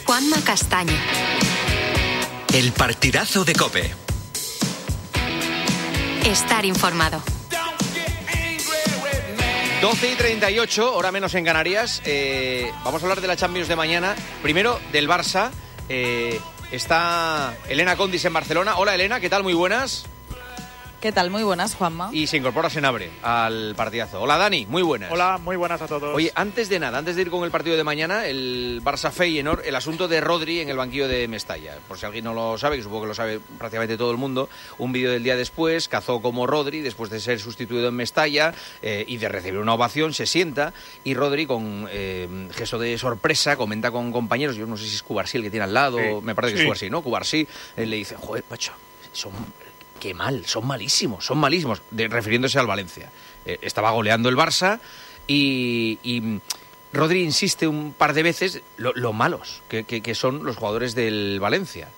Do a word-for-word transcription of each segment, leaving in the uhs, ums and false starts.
Juanma Castaño. El partidazo de COPE. Estar informado. doce y treinta y ocho, hora menos en Canarias. Eh, vamos a hablar de la Champions de mañana. Primero, del Barça. Eh, está Elena Condis en Barcelona. Hola, Elena, ¿qué tal? Muy buenas. ¿Qué tal? Muy buenas, Juanma. Y se incorpora Senabre al partidazo. Hola, Dani, muy buenas. Hola, muy buenas a todos. Oye, antes de nada, antes de ir con el partido de mañana, el Barça-Feyenoord, el asunto de Rodri en el banquillo de Mestalla. Por si alguien no lo sabe, que supongo que lo sabe prácticamente todo el mundo, un vídeo del día después, cazó como Rodri, después de ser sustituido en Mestalla eh, y de recibir una ovación, se sienta y Rodri, con eh, gesto de sorpresa, comenta con compañeros, yo no sé si es Cubarsí el que tiene al lado, sí. me parece que sí. es Cubarsí, ¿no? Cubarsí eh, le dice, joder, macho, son... Qué mal, son malísimos, son malísimos, de, refiriéndose al Valencia. Eh, estaba goleando el Barça y, y Rodri insiste un par de veces lo, lo malos que, que, que son los jugadores del Valencia.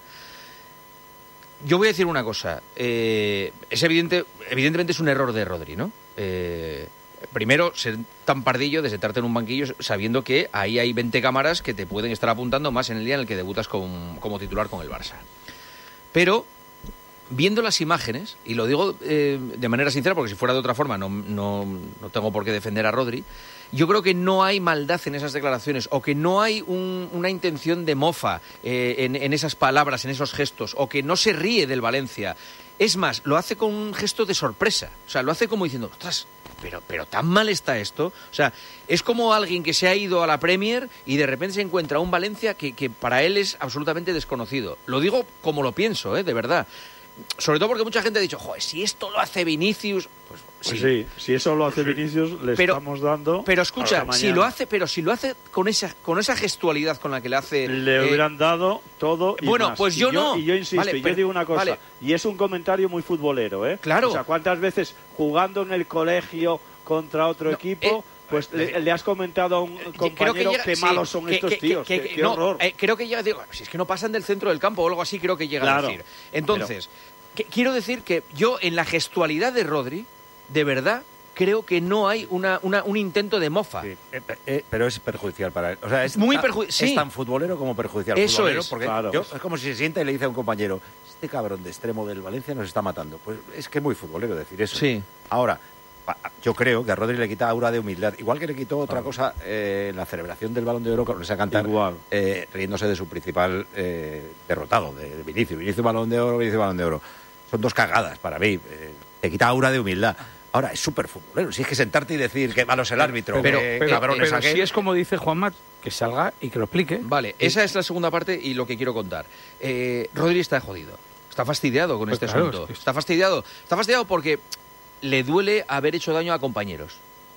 Yo voy a decir una cosa, eh, es evidente, evidentemente es un error de Rodri, ¿no? Eh, primero, ser tan pardillo de sentarte en un banquillo sabiendo que ahí hay veinte cámaras que te pueden estar apuntando más en el día en el que debutas con, como titular con el Barça. Pero... viendo las imágenes, y lo digo eh, de manera sincera porque si fuera de otra forma no, no, no tengo por qué defender a Rodri, yo creo que no hay maldad en esas declaraciones o que no hay un, una intención de mofa eh, en, en esas palabras, en esos gestos, o que no se ríe del Valencia. Es más, lo hace con un gesto de sorpresa, o sea, lo hace como diciendo, ostras, pero, pero tan mal está esto. O sea, es como alguien que se ha ido a la Premier y de repente se encuentra un Valencia que, que para él es absolutamente desconocido. Lo digo como lo pienso, ¿eh? De verdad. Sobre todo porque mucha gente ha dicho, joder, si esto lo hace Vinicius... Pues, pues sí. sí, si eso lo hace Vinicius, le pero, estamos dando... Pero escucha, si lo hace, pero si lo hace con esa, con esa gestualidad con la que le hace... Le eh, hubieran dado todo y Bueno, más. pues yo, y yo no. Y yo insisto, vale, y pero, yo digo una cosa, vale. y es un comentario muy futbolero, ¿eh? Claro. O sea, ¿cuántas veces jugando en el colegio contra otro no, equipo... Eh, Pues le, le has comentado a un compañero que llega, qué sí, malos son que, estos que, tíos, que, qué, que, qué no, horror. Eh, creo que llega, digo, si es que no pasan del centro del campo o algo así, creo que llega claro, a decir. Entonces, pero... que, quiero decir que yo en la gestualidad de Rodri, de verdad, creo que no hay una, una, un intento de mofa. Sí, eh, eh, pero es perjudicial para él. O sea, es, Muy ta, perju- sí. es tan futbolero como perjudicial. Eso futbolero, es, porque claro. yo, es como si se sienta y le dice a un compañero, este cabrón de extremo del Valencia nos está matando. Pues es que es muy futbolero decir eso. Sí. Ahora, yo creo que a Rodri le quita aura de humildad. Igual que le quitó otra cosa en eh, la celebración del Balón de Oro, con esa cantar, eh, riéndose de su principal eh, derrotado, de, de Vinicius. Vinicius Balón de Oro, Vinicius Balón de Oro. Son dos cagadas para mí. Eh, te quita aura de humildad. Ahora, es súper futbolero. Si es que sentarte y decir que malo es el árbitro, pero, que pero, cabrones pero si es como dice Juanma, que salga y que lo explique. Vale, esa es la segunda parte y lo que quiero contar. Eh, Rodri está jodido. Está fastidiado con pues este claro, asunto. Es que... Está fastidiado. Está fastidiado porque le duele haber hecho daño a compañeros.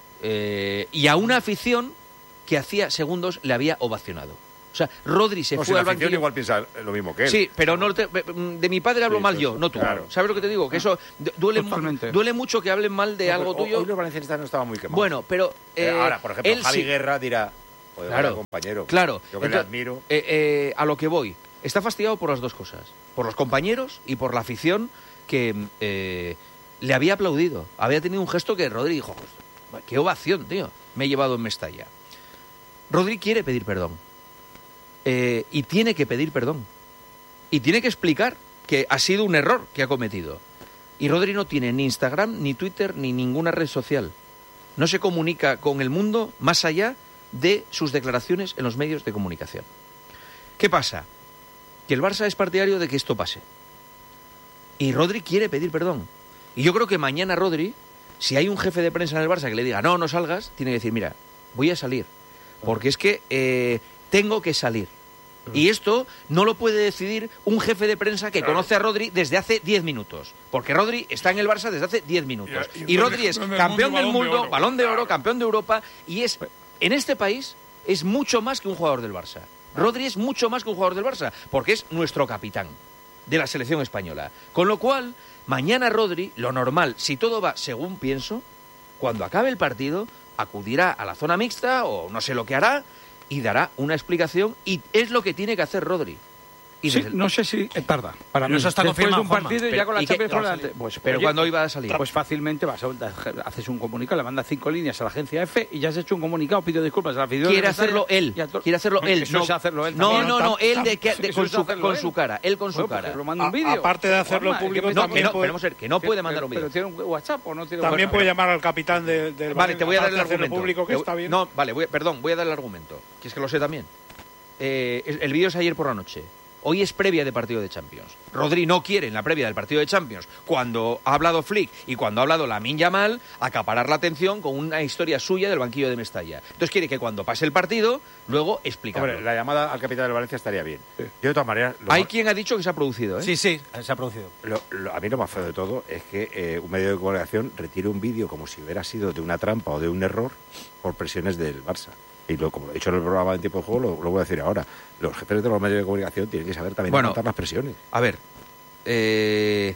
Eh, y a una afición que hacía segundos le había ovacionado. O sea, Rodri se no, fue si al la banquillo. igual piensa lo mismo que él. Sí, pero no te, de mi padre hablo sí, mal yo, no tú. Claro. ¿Sabes lo que te digo? Que eso duele, duele mucho que hablen mal de no, algo tuyo. Hoy los valencianistas no estaban muy quemados. Bueno, pero... Eh, Ahora, por ejemplo, él Javi sí. Guerra dirá, joder, claro, compañero, claro. yo que Entonces, le admiro... Eh, eh, a lo que voy, está fastidiado por las dos cosas. Por los compañeros y por la afición que eh, le había aplaudido. Había tenido un gesto que Rodri dijo, qué ovación, tío, me he llevado en Mestalla. Rodri quiere pedir perdón. Eh, y tiene que pedir perdón. Y tiene que explicar que ha sido un error que ha cometido. Y Rodri no tiene ni Instagram, ni Twitter, ni ninguna red social. No se comunica con el mundo más allá de sus declaraciones en los medios de comunicación. ¿Qué pasa? Que el Barça es partidario de que esto pase. Y Rodri quiere pedir perdón. Y yo creo que mañana Rodri, si hay un jefe de prensa en el Barça que le diga, no, no salgas, tiene que decir, mira, voy a salir. Porque es que... Eh, tengo que salir. Y esto no lo puede decidir un jefe de prensa que claro. conoce a Rodri desde hace diez minutos. Porque Rodri está en el Barça desde hace diez minutos. Y, y, y Rodri es campeón del mundo, balón de, balón de oro, claro. campeón de Europa. Y es, en este país, es mucho más que un jugador del Barça. Rodri es mucho más que un jugador del Barça. Porque es nuestro capitán de la selección española. Con lo cual, mañana Rodri, lo normal, si todo va según pienso, cuando acabe el partido, acudirá a la zona mixta o no sé lo que hará, y dará una explicación, y es lo que tiene que hacer Rodri. Y sí, desde... no sé si tarda. Para mí eso está después confirmado, de un partido y ya con la Champions por delante. Pues, pero oye, ¿cuándo iba a salir? Pues fácilmente vas a, haces un comunicado, le mandas cinco líneas a la agencia F y ya has hecho un comunicado, pido disculpas a la afición. Quiere hacerlo él. Quiere hacerlo él. Eso no, es hacerlo él. No, también. no, no, él de, que, de, Eso con, es su, hacerlo con él. su cara. Él con su Bueno, cara. pues lo manda un vídeo. Aparte de hacerlo Juanma, público, es que No, también que no, puede, pero vamos a ver, que no puede mandar un vídeo. Pero tiene un WhatsApp o no tiene también WhatsApp. puede llamar al capitán del de Vale, te voy a dar el hacerlo argumento. público, que está bien. No, vale, voy, perdón, voy a dar el argumento. Que es que lo sé también. Eh, el vídeo es ayer por la noche. Hoy es previa de partido de Champions. Rodri no quiere en la previa del partido de Champions, cuando ha hablado Flick y cuando ha hablado Lamine Yamal, acaparar la atención con una historia suya del banquillo de Mestalla. Entonces quiere que cuando pase el partido, luego explicarlo. Hombre, la llamada al capitán del Valencia estaría bien. Sí. Yo, de todas maneras... Hay más... quien ha dicho que se ha producido, ¿eh? Sí, sí, se ha producido. Lo, lo, a mí lo más feo de todo es que eh, un medio de comunicación retire un vídeo como si hubiera sido de una trampa o de un error por presiones del Barça. Y lo, como he dicho en el programa en tiempo de juego, lo, lo voy a decir ahora. Los jefes de los medios de comunicación tienen que saber también bueno, aguantar las presiones. A ver, eh,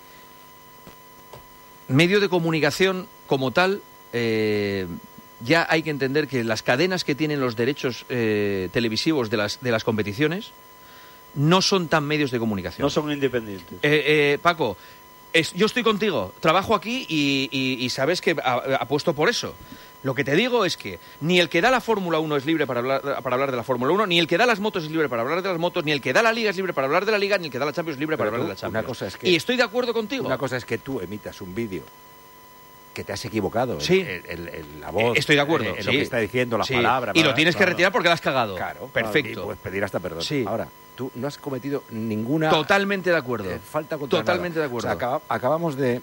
medio de comunicación como tal, eh, ya hay que entender que las cadenas que tienen los derechos eh, televisivos de las, de las competiciones no son tan medios de comunicación. No son independientes. Eh, eh, Paco, es, yo estoy contigo, trabajo aquí y, y, y sabes que apuesto por eso. Lo que te digo es que ni el que da la Fórmula uno es libre para hablar, para hablar de la Fórmula uno, ni el que da las motos es libre para hablar de las motos, ni el que da la Liga es libre para hablar de la Liga, ni el que da la Champions es libre para Pero hablar tú, de la Champions. Una cosa es que, y estoy de acuerdo contigo. Una cosa es que tú emitas un vídeo que te has equivocado sí. en, en, en, en la voz, estoy de acuerdo, en, en sí. lo que está diciendo, las sí. palabras. Y lo ¿verdad? tienes que claro. retirar porque la has cagado. Claro, perfecto. Y puedes pedir hasta perdón. Sí. Ahora, tú no has cometido ninguna... Totalmente de acuerdo. Eh, falta contra Totalmente nada. de acuerdo. O sea, acaba, acabamos de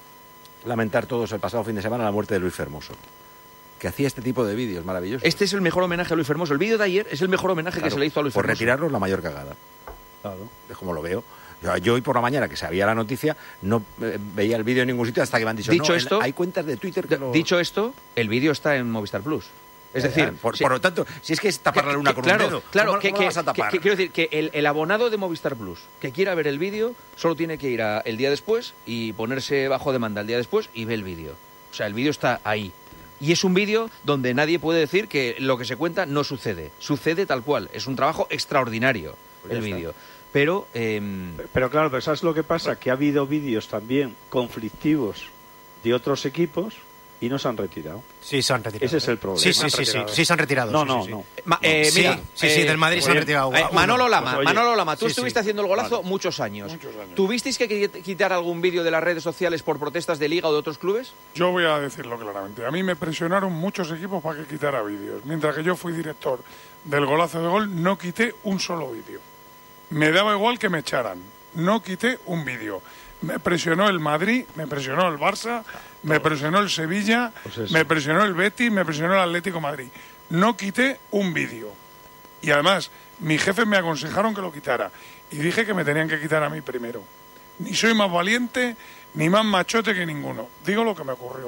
lamentar todos el pasado fin de semana la muerte de Luis Fermoso, que hacía este tipo de vídeos maravillosos. Este es el mejor homenaje a Luis Fermoso. El vídeo de ayer es el mejor homenaje claro, que se le hizo a Luis por Fermoso. Por retirarlo la mayor cagada. Claro. Es como lo veo. Yo, yo hoy por la mañana, que sabía la noticia, no eh, veía el vídeo en ningún sitio hasta que me han dicho, dicho no, esto, hay cuentas de Twitter que lo... Dicho esto, el vídeo está en Movistar Plus. Es decir, eh, por, sí, por lo tanto, si es que es tapar la luna que, con claro, un dedo, claro, ¿cómo, que, cómo que, lo vas a tapar? que, que quiero decir que el, el abonado de Movistar Plus que quiera ver el vídeo solo tiene que ir a, el día después y ponerse bajo demanda el día después y ve el vídeo. O sea, el vídeo está ahí. Y es un vídeo donde nadie puede decir que lo que se cuenta no sucede. Sucede tal cual. Es un trabajo extraordinario pues el vídeo. Pero, eh... pero claro, pero ¿sabes lo que pasa? Que ha habido vídeos también conflictivos de otros equipos y no se han retirado. Sí, se han retirado. Ese es el problema. Sí, sí, sí, sí, sí, se han retirado. No, sí, no, sí, no. Ma, eh, sí, mira, sí, sí, eh, del Madrid pues se han bien, retirado. Eh, Manolo Lama, pues, oye, Manolo Lama, tú sí, estuviste sí. haciendo el golazo vale. muchos años. Muchos años. ¿Tuvisteis que quitar algún vídeo de las redes sociales por protestas de Liga o de otros clubes? Yo voy a decirlo claramente. A mí me presionaron muchos equipos para que quitara vídeos. Mientras que yo fui director del golazo de gol, no quité un solo vídeo. Me daba igual que me echaran. No quité un vídeo. Me presionó el Madrid, me presionó el Barça, me presionó el Sevilla, pues me presionó el Betis, me presionó el Atlético de Madrid. No quité un vídeo. Y además, mis jefes me aconsejaron que lo quitara. Y dije que me tenían que quitar a mí primero. Ni soy más valiente, ni más machote que ninguno. Digo lo que me ocurrió.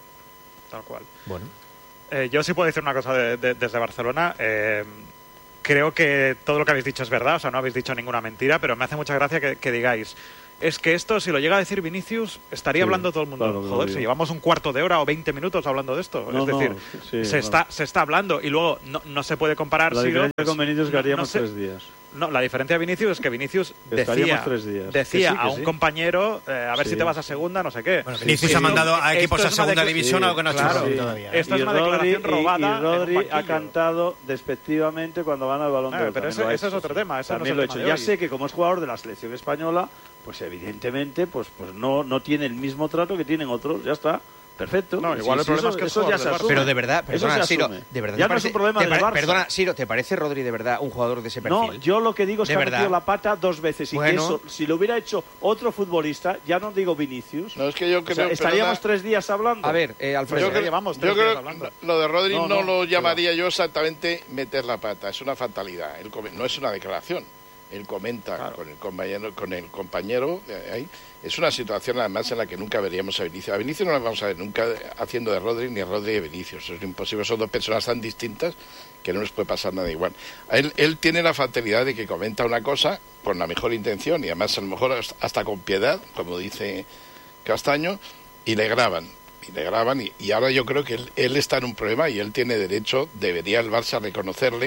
Tal cual. Bueno. Eh, yo sí puedo decir una cosa de, de, desde Barcelona. Eh, creo que todo lo que habéis dicho es verdad, o sea, no habéis dicho ninguna mentira, pero me hace mucha gracia que, que digáis... Es que esto, si lo llega a decir Vinicius, estaría sí, hablando todo el mundo. Claro, Joder, si llevamos un cuarto de hora o veinte minutos hablando de esto. No, es decir, no, sí, se, no. está, se está hablando y luego no, no se puede comparar. La Ciro, diferencia pues, con Vinicius es que no, haríamos no sé, tres días. No, la diferencia de Vinicius es que Vinicius Estaríamos decía, tres días. decía Que sí, que a un sí. compañero, eh, a ver Sí. si te vas a segunda, no sé qué. Bueno, Vinicius Sí, ha sí. mandado a Esto equipos a es una segunda decla- división, algo que no ha hecho claro. Rodri Sí. todavía. Esto y es una Rodri, declaración robada y, y Rodri en un ha banquillo. cantado despectivamente cuando van al Balón de Ah, Oro. pero también ese- lo ha ese es hecho, otro sí. tema, ese no También es lo el ha hecho. tema de Ya hoy. sé que como es jugador de la selección española, pues evidentemente pues pues no, no tiene el mismo trato que tienen otros. Ya está. Perfecto. No, igual el Sí, sí, problema eso, es que es eso ya jugador se del Barça. asume. Pero de verdad, Eso perdona, se Siro, asume. de verdad Ya te no es parece- un problema te del pare- Barça. Perdona, Siro, ¿te parece Rodri de verdad un jugador de ese perfil? No, yo lo que digo es ¿De que ha verdad? metido la pata dos veces y Bueno. que eso, si lo hubiera hecho otro futbolista, ya no digo Vinicius, No, es que yo o sea, creo, estaríamos perdona, tres días hablando. A ver, eh, Alfredo. yo creo, llevamos yo tres creo días hablando. lo de Rodri No, no, no, lo pero- llamaría yo exactamente meter la pata, es una fatalidad. Él come- no es una declaración. Él comenta con el compañero, con el compañero de ahí. Es una situación además en la que nunca veríamos a Vinicius. A Vinicius no lo vamos a ver nunca haciendo de Rodri ni a Rodri de Vinicius. Es imposible, son dos personas tan distintas que no les puede pasar nada igual. A él, él tiene la fatalidad de que comenta una cosa con la mejor intención y además a lo mejor hasta con piedad, como dice Castaño, y le graban. Y le graban y, y ahora yo creo que él, él está en un problema y él tiene derecho, debería el Barça reconocerle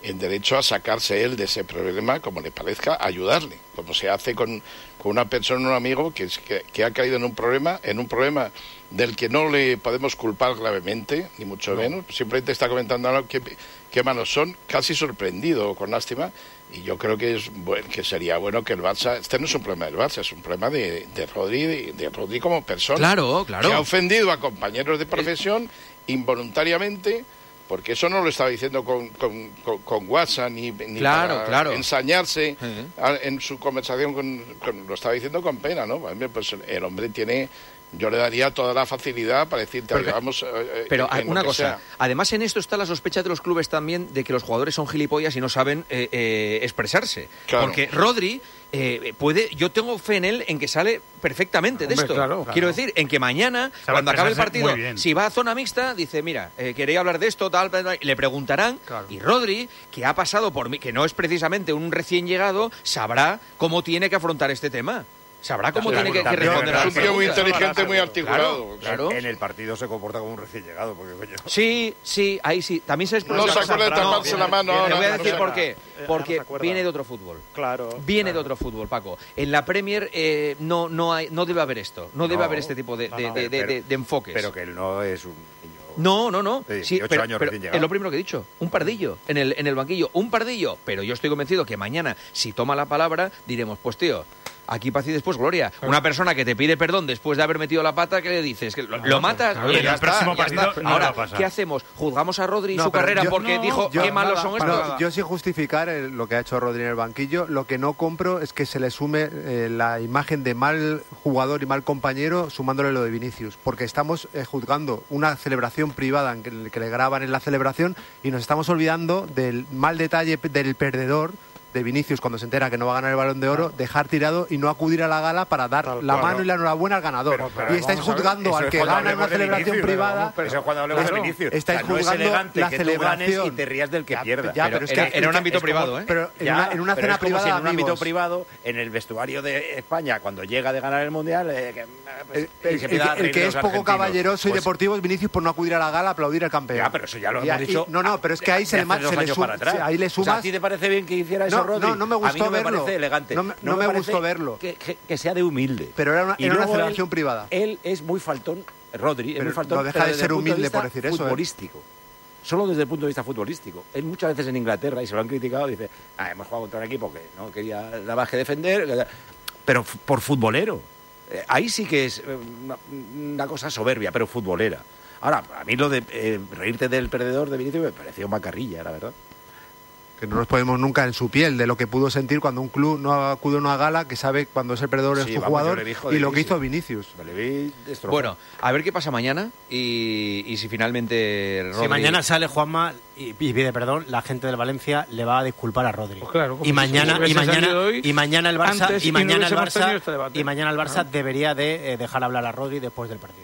en derecho a sacarse él de ese problema como le parezca, ayudarle, como se hace con, con una persona, un amigo que, que, que ha caído en un problema, en un problema del que no le podemos culpar gravemente, ni mucho no. menos, simplemente está comentando algo que, que malos son, casi sorprendido, con lástima, y yo creo que es bueno, que sería bueno que el Barça, este no es un problema del Barça, es un problema de, de Rodri, de, de Rodri como persona, claro, claro. que ha ofendido a compañeros de profesión involuntariamente, porque eso no lo estaba diciendo con, con, con, con WhatsApp ni, ni claro, para claro. ensañarse uh-huh. a, en su conversación con, con, lo estaba diciendo con pena, ¿no? Pues el hombre tiene, yo le daría toda la facilidad para decirte, pero, vamos, eh, pero en una lo que cosa, sea. Además en esto está la sospecha de los clubes también de que los jugadores son gilipollas y no saben eh, eh, expresarse, claro. porque Rodri eh, puede, yo tengo fe en él en que sale perfectamente de Hombre, esto. claro, claro. Quiero decir, en que mañana, Sabe cuando acabe el expresarse partido, muy bien. si va a zona mixta, dice, mira, eh, quería hablar de esto, tal, tal, tal, y le preguntarán, Claro. y Rodri, que ha pasado por mí, que no es precisamente un recién llegado, sabrá cómo tiene que afrontar este tema. Sabrá cómo Claro, tiene que, que también, responder a Es las un tío muy preguntas. inteligente, muy articulado. Claro, claro. En el partido se comporta como un recién llegado, porque coño. Sí, sí, ahí sí. También sabes por No qué se pasa? acuerda de No, taparse la mano Te ahora, voy a no decir se por acuerda. qué. Eh, ya Porque no se acuerda. viene de otro fútbol. Claro. Viene claro. de otro fútbol, Paco. En la Premier eh, no no hay no debe haber esto. No debe No, haber este tipo de, no, de, no, de, de- pero- de- de enfoques. Pero que él no es un niño. No, no, no. De Sí, dieciocho pero, años pero recién llegado. es lo primero que he dicho. Un pardillo en el, en el banquillo. Un pardillo. Pero yo estoy convencido que mañana, si toma la palabra, diremos, pues tío, aquí paz y después gloria. Una persona que te pide perdón después de haber metido la pata, ¿qué le dices? ¿Que lo, lo matas? claro, Oye, y en ya el está, próximo ya partido está. no le Ahora, va a pasar. ¿qué hacemos? ¿Juzgamos a Rodri y No, su pero carrera yo- porque no, dijo yo- qué malos nada, son bueno, estos? yo sin justificar el- lo que ha hecho Rodri en el banquillo, lo que no compro es que se le sume eh, la imagen de mal jugador y mal compañero sumándole lo de Vinicius, porque estamos eh, juzgando una celebración privada en que, que le graban en la celebración y nos estamos olvidando del mal detalle del perdedor de Vinicius cuando se entera que no va a ganar el Balón de Oro, dejar tirado y no acudir a la gala para dar Claro, la claro. mano y la enhorabuena al ganador. Pero, pero, y estáis vamos a ver, juzgando eso al es que cuando gana en una hablemos de celebración Vinicius, privada. Eso es cuando hablemos Claro, de Vinicius. estáis O sea, no es juzgando elegante la que tú ganes celebración. y te rías del que Ya, pierda. ya, Pero pero es era- que era un es ámbito como- privado, ¿eh? Pero en Ya, una, en una pero cena es como privada si de en un ámbito amigos. privado, en el vestuario de España, cuando llega de ganar el Mundial, eh, que, pues, El, el- y se el empieza a que- el reír que de es los poco argentinos. caballeroso y Pues, deportivo es Vinicius por no acudir a la gala a aplaudir al campeón. Ya, pero eso ya lo Y hemos ahí- dicho. No, no, pero es que ahí se de le, ma- hace dos se le años sum- para atrás. sí, ahí le O sea, sumas. ¿a ti te parece bien que hiciera eso, No, Rodri? no, no me A mí gustó no me verlo. parece elegante. No me- no me parece gustó verlo. Que, que- que sea de humilde. Pero era una, Y era una luego celebración él- privada. Él es muy faltón, Rodri, es Pero muy faltón. no deja pero de desde ser el punto humilde vista por decir eso, ¿eh? Futbolístico. Solo desde el punto de vista futbolístico. Él muchas veces en Inglaterra, y se lo han criticado, dice, ah, hemos jugado contra un equipo que no quería nada más que defender, pero f- por futbolero. Eh, ahí sí que es eh, una, una cosa soberbia, pero futbolera. Ahora, a mí lo de eh, reírte del perdedor de Vinicius me pareció macarrilla, la verdad. Que no nos ponemos nunca en su piel de lo que pudo sentir cuando un club no acude a una gala, que sabe cuando es el perdedor Sí, es su vamos, jugador, yo le dijo y de lo que Vinicius. hizo Vinicius. Me le vi destrozado. Bueno, a ver qué pasa mañana y, y si finalmente Rodri... Si mañana sale Juanma y, y pide perdón, la gente del Valencia le va a disculpar a Rodri. Pues claro, como y si mañana hubiese y mañana salido hoy y mañana el Barça antes y y no mañana el hubiésemos tenido Barça este debate. y mañana el Barça debería de eh, dejar hablar a Rodri después del partido.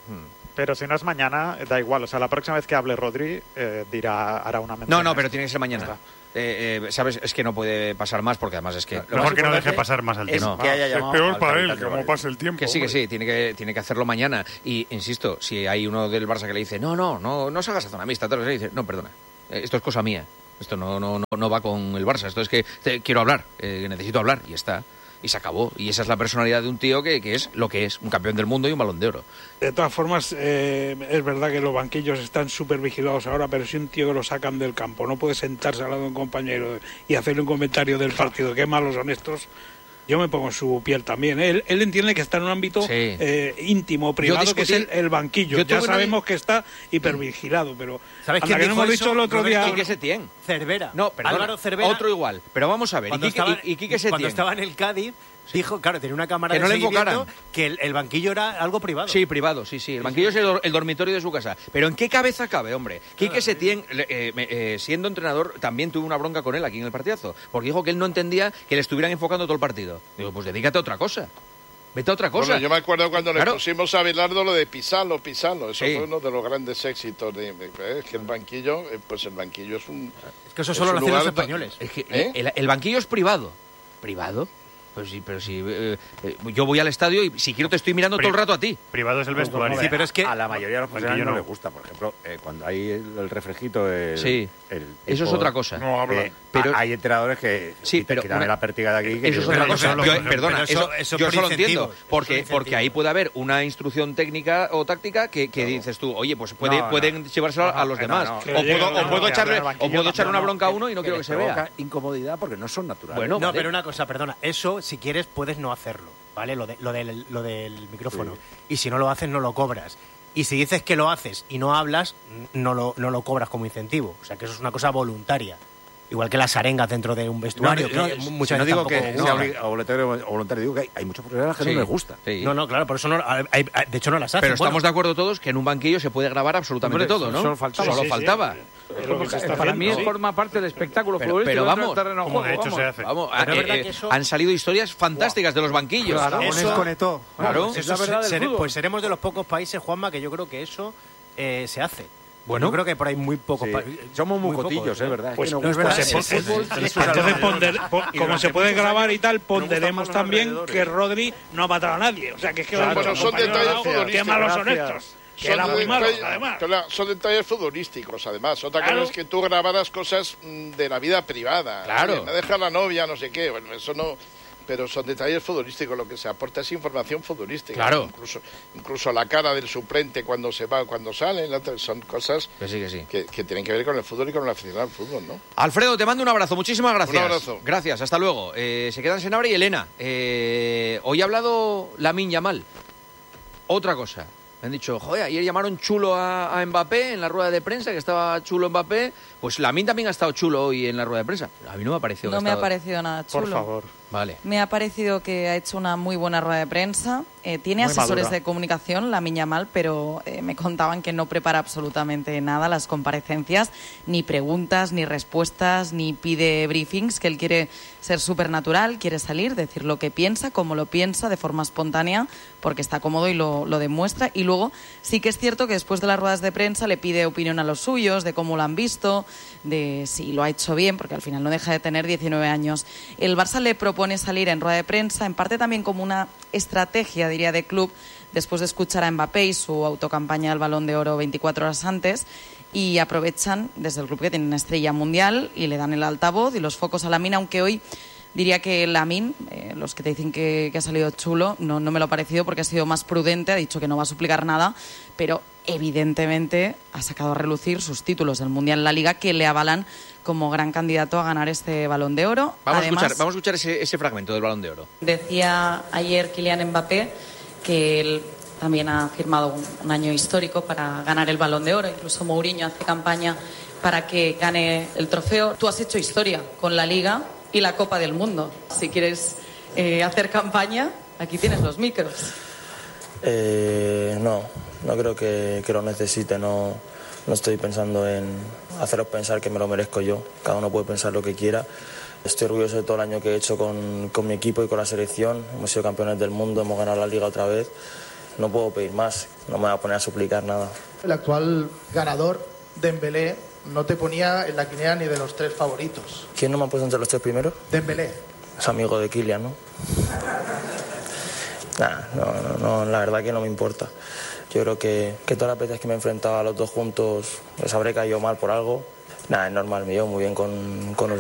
Pero si no es mañana, da igual. O sea, la próxima vez que hable Rodri, eh, dirá, hará una mención. No, no, pero tiene que ser mañana. Eh, eh, ¿Sabes? Es que no puede pasar más porque además es que... Lo mejor que no deje pasar más al es tiempo. que haya Es llamado peor al para él, capitán del como Valencia. pase el tiempo. Que sí, que hombre. sí, tiene que, tiene que hacerlo mañana. Y, insisto, si hay uno del Barça que le dice, no, no, no, no salgas a zona mixta, tal, y dice, no, perdona, eh, esto es cosa mía. Esto no, no, no, no va con el Barça. Esto es que te- quiero hablar, eh, necesito hablar, y está. Y se acabó. Y esa es la personalidad de un tío que, que es lo que es, un campeón del mundo y un Balón de Oro. De todas formas, eh, es verdad que los banquillos están súper vigilados ahora, pero si un tío que lo sacan del campo no puede sentarse al lado de un compañero y hacerle un comentario del partido, qué malos son estos, yo me pongo en su piel también. Él, él entiende que está en un ámbito Sí. eh, íntimo, privado, Yo que es discutí- el, el banquillo. yo Ya tuve una- sabemos que está hipervigilado, pero ¿Sabes anda quién que no dijo hemos eso, dicho el otro Roberto? día... Quique Setién. Cervera. No, perdona, Álvaro Cervera. otro igual. Pero vamos a ver, ¿y Cuando, Quique, estaba, y, y Quique Setién? cuando estaba en el Cádiz, dijo, claro, tenía una cámara Que de no le seguimiento, enfocaran. que el, el banquillo era algo privado. Sí, privado, sí, sí. El banquillo es el, dor- el dormitorio de su casa. Pero ¿en qué cabeza cabe, hombre? Quique Setién, le- eh, me- eh, siendo entrenador, también tuve una bronca con él aquí en el partidazo. Porque dijo que él no entendía que le estuvieran enfocando todo el partido. Digo, pues dedícate a otra cosa. Vete a otra cosa. Bueno, yo me acuerdo cuando Claro. le pusimos a Bilardo lo de Pisalo, Pisalo. Eso Sí. fue uno de los grandes éxitos. De, de- es que el banquillo, eh, pues el banquillo es un... Es que eso es solo un lo hacen los lugar- españoles. Es que ¿Eh? el, el banquillo es privado. ¿Privado? Pues sí, pero si eh, eh, yo voy al estadio y si quiero te estoy mirando Pri- todo el rato a ti. Privado es el vestuario. Sí, pero es que a la mayoría de los Pues profesionales yo no no. les gusta. Por ejemplo, eh, cuando hay el, el refrejito, el, Sí. el Eso es tipo, otra cosa. No habla. eh, Pero- hay entrenadores que Sí, pero quítame una- la pértiga de aquí. Que Eso es yo- otra pero cosa. eso- Yo- pero perdona, eso- eso, eso yo por eso lo incentivo. entiendo. Eso por Porque, incentivo. porque ahí puede haber una instrucción técnica o táctica que, que dices tú, oye, pues puede, No, no. pueden llevárselo a los No, demás. no, O que puedo, llega o uno puedo que echarle, abre el banquillo, o puedo echar no, una no, bronca a uno y no quiero que les se provoca vea. incomodidad porque no son naturales. Bueno, No, vale. pero una cosa, perdona, eso si quieres puedes no hacerlo, ¿vale? Lo, de, lo, del, lo del micrófono. Y si no lo haces, no lo cobras. Y si dices que lo haces y no hablas, no lo, no lo cobras como incentivo. O sea, que eso es una cosa voluntaria. Igual que las arengas dentro de un vestuario, No, no, que no, muchas no veces digo tampoco que gusta. sea obli- voluntario o voluntario, digo que hay, hay muchos profesionales que Sí, no les gusta. sí. No, no, claro, por eso no, hay- hay- de hecho no las hacen. Pero estamos Bueno, de acuerdo todos que en un banquillo se puede grabar absolutamente Hombre, todo, ¿no? solo faltaba. Solo Sí, sí, faltaba. Es lo que se está Para haciendo. mí forma parte del espectáculo Pero- futbolístico. pero dentro vamos, del terreno de como juego, de hecho vamos. se hace. Vamos, Pero es eh, verdad eh, que eso- han salido historias fantásticas de los banquillos. Claro. Aragonés Eso- conectó. Claro. Eso Es la se- verdad del sere- fútbol. pues seremos de los pocos países, Juanma, que yo creo que eso eh, se hace. Bueno. Yo creo que por ahí muy pocos Sí. países. Somos muy muy cotillos, pocos, es ¿no? verdad. Es Pues que nos no es gusta verdad, el es- fútbol. es- Entonces, ponder- po- Y como durante se puede muchos grabar años y tal, nos gustan ponderemos más también alrededores. que Rodri no ha matado a nadie. O sea, que es que Claro, los bueno, son compañeros detalles al lado, qué futbolísticos. malos son Gracias. estos. Que era Son muy malo, detalles- además. claro, son detalles futbolísticos, además. Otra Claro. cosa es que tú grabaras cosas mm, de la vida privada. Claro. Oye, me deja la novia, no sé qué. Bueno, eso no. Pero son detalles futbolísticos. Lo que se aporta es información futbolística. Claro. Incluso, incluso la cara del suplente cuando se va, cuando sale. la- Son cosas Que sí, que sí. que, que tienen que ver con el fútbol y con la aficionado al fútbol, ¿no? Alfredo, te mando un abrazo, muchísimas gracias. Un abrazo. Gracias, hasta luego. Eh, se quedan Senabra y Elena. Eh, hoy ha hablado Lamine Yamal. Otra cosa. Me han dicho, joder, ayer llamaron chulo a, a Mbappé en la rueda de prensa, que estaba chulo Mbappé. Pues Lamine también ha estado chulo hoy en la rueda de prensa. A mí no me ha parecido que No ha me ha estado- parecido nada chulo. Por favor. Vale. Me ha parecido que ha hecho una muy buena rueda de prensa. Eh, tiene Muy asesores madura. de comunicación, la Miña Mal, pero eh, me contaban que no prepara absolutamente nada las comparecencias, ni preguntas, ni respuestas, ni pide briefings, que él quiere ser súper natural, quiere salir, decir lo que piensa, como lo piensa, de forma espontánea, porque está cómodo y lo, lo demuestra. Y luego sí que es cierto que después de las ruedas de prensa le pide opinión a los suyos, de cómo lo han visto, de si lo ha hecho bien, porque al final no deja de tener diecinueve años. El Barça le propone salir en rueda de prensa, en parte también como una estrategia, diría, de club, después de escuchar a Mbappé y su autocampaña al Balón de Oro veinticuatro horas antes, y aprovechan desde el club que tiene una estrella mundial y le dan el altavoz y los focos a Lamine, aunque hoy diría que Lamine, eh, los que te dicen que, que ha salido chulo, no, no me lo ha parecido porque ha sido más prudente, ha dicho que no va a suplicar nada, pero evidentemente ha sacado a relucir sus títulos del Mundial en la Liga que le avalan como gran candidato a ganar este Balón de Oro. Vamos, Además, a escuchar, vamos a escuchar ese, ese fragmento del Balón de Oro. decía ayer Kylian Mbappé que él también ha firmado un, un año histórico para ganar el Balón de Oro. Incluso Mourinho hace campaña para que gane el trofeo. Tú has hecho historia con la Liga y la Copa del Mundo. Si quieres eh, hacer campaña, aquí tienes los micros. Eh, no, no creo que, que lo necesite. No, no estoy pensando en haceros pensar que me lo merezco yo. Cada uno puede pensar lo que quiera. Estoy orgulloso de todo el año que he hecho con, con mi equipo y con la selección. Hemos sido campeones del mundo, hemos ganado la Liga otra vez. No puedo pedir más, no me voy a poner a suplicar nada. El actual ganador, Dembélé, no te ponía en la quiniela ni de los tres favoritos. ¿Quién no me ha puesto entre los tres primeros? Dembélé. Es amigo de Kylian, ¿no? Nah, no, no, no, la verdad que no me importa. Yo creo que, que todas las veces que me he enfrentado a los dos juntos les habré caído mal por algo. Nada, es normal, me llevo muy bien con, con los